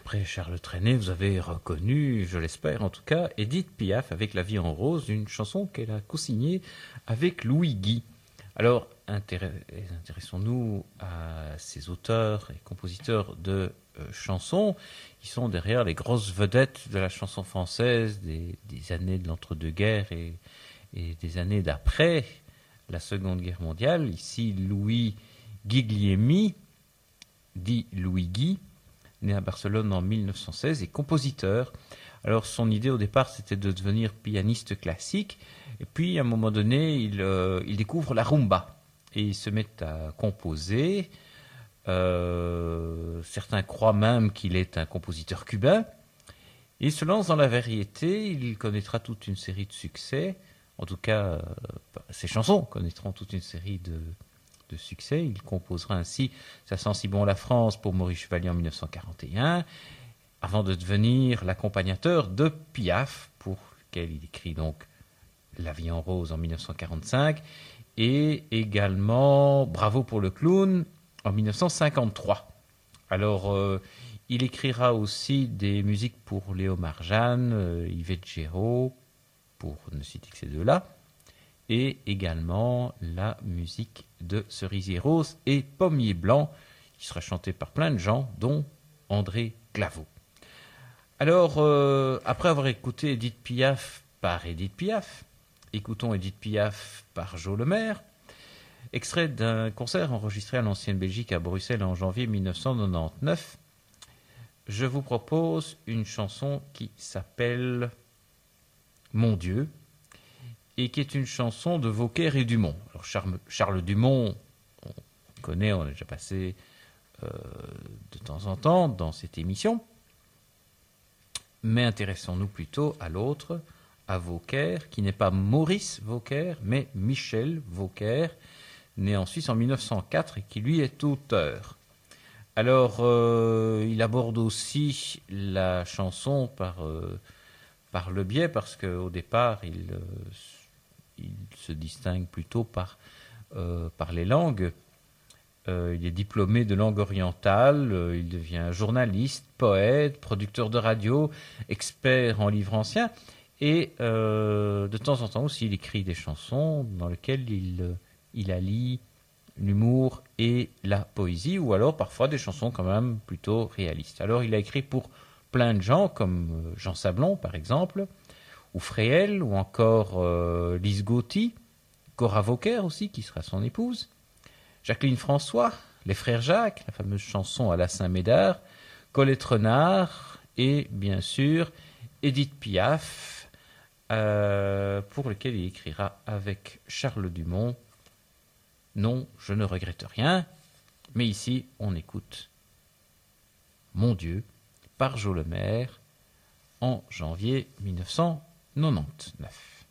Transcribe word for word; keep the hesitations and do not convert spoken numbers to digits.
après Charles Trenet, vous avez reconnu, je l'espère en tout cas, Édith Piaf avec La vie en rose, une chanson qu'elle a co-signée avec Louis Guy. Alors, intéressons-nous à ces auteurs et compositeurs de euh, chansons qui sont derrière les grosses vedettes de la chanson française des, des années de l'entre-deux-guerres et, et des années d'après la Seconde Guerre mondiale. Ici, Louis Guglielmi, dit Louis Guy, né à Barcelone en mille neuf cent seize, et compositeur. Alors son idée au départ, c'était de devenir pianiste classique, et puis à un moment donné, il, euh, il découvre la rumba, et il se met à composer. Euh, certains croient même qu'il est un compositeur cubain. Il se lance dans la variété, il connaîtra toute une série de succès, en tout cas, euh, ses chansons connaîtront toute une série de de succès. Il composera ainsi Ça sent si bon la France pour Maurice Chevalier en mille neuf cent quarante et un, avant de devenir l'accompagnateur de Piaf, pour lequel il écrit donc La vie en rose en mille neuf cent quarante-cinq, et également Bravo pour le clown en mille neuf cent cinquante-trois. Alors, euh, il écrira aussi des musiques pour Léo Marjane, euh, Yvette Géraud, pour ne citer que ces deux-là, et également la musique de Cerisier Rose et Pommier Blanc, qui sera chantée par plein de gens, dont André Claveau. Alors, euh, après avoir écouté Édith Piaf par Édith Piaf, écoutons Édith Piaf par Jo Lemaire, extrait d'un concert enregistré à l'Ancienne Belgique à Bruxelles en janvier mille neuf cent quatre-vingt-dix-neuf. Je vous propose une chanson qui s'appelle Mon Dieu, et qui est une chanson de Vauquer et Dumont. Alors Charles, Charles Dumont, on connaît, on a déjà passé euh, de temps en temps dans cette émission, mais intéressons-nous plutôt à l'autre, à Vauquer, qui n'est pas Maurice Vauquer, mais Michel Vauquer, né en Suisse en mille neuf cent quatre et qui lui est auteur. Alors, euh, il aborde aussi la chanson par, euh, par le biais, parce qu'au départ, il... Euh, il se distingue plutôt par, euh, par les langues. Euh, il est diplômé de langue orientale, euh, il devient journaliste, poète, producteur de radio, expert en livres anciens, et euh, de temps en temps aussi il écrit des chansons dans lesquelles il, il allie l'humour et la poésie, ou alors parfois des chansons quand même plutôt réalistes. Alors il a écrit pour plein de gens, comme Jean Sablon par exemple, ou Fréhel, ou encore euh, Lise Gauthier, Cora Vauquer aussi, qui sera son épouse, Jacqueline François, les frères Jacques, la fameuse chanson à la Saint-Médard, Colette Renard, et bien sûr Édith Piaf, euh, pour lequel il écrira avec Charles Dumont « Non, je ne regrette rien », mais ici on écoute « Mon Dieu » par Jo Lemaire en janvier mille neuf cent quatre-vingt-dix-neuf.